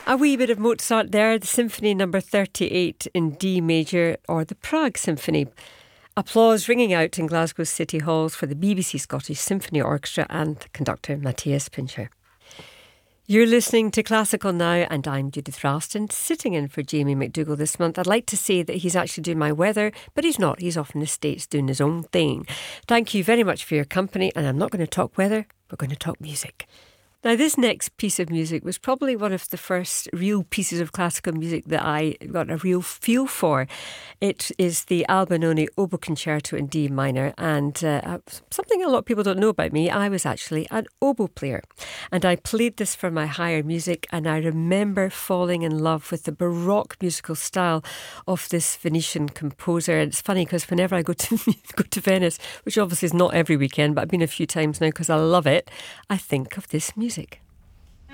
A wee bit of Mozart there, the Symphony number 38 in D major, or the Prague Symphony. Applause ringing out in Glasgow City Halls for the BBC Scottish Symphony Orchestra and conductor Matthias Pincher. You're listening to Classical Now, and I'm Judith Ralston, sitting in for Jamie McDougall this month. I'd like to say that he's actually doing my weather, but he's not. He's off in the States doing his own thing. Thank you very much for your company, and I'm not going to talk weather, we're going to talk music. Now, this next piece of music was probably one of the first real pieces of classical music that I got a real feel for. It is the Albinoni Oboe Concerto in D minor, and something a lot of people don't know about me, I was actually an oboe player. And I played this for my higher music, and I remember falling in love with the Baroque musical style of this Venetian composer. And it's funny because whenever I go to Venice, which obviously is not every weekend, but I've been a few times now because I love it, I think of this music.